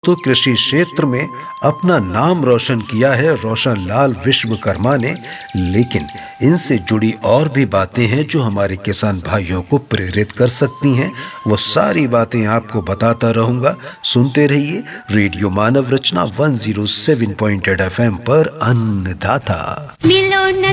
दोस्तों, कृषि क्षेत्र में अपना नाम रोशन किया है रोशन लाल विश्वकर्मा ने, लेकिन इनसे जुड़ी और भी बातें हैं जो हमारे किसान भाइयों को प्रेरित कर सकती हैं। वो सारी बातें आपको बताता रहूंगा। सुनते रहिए रेडियो मानव रचना 107.8 FM पर अन्नदाता।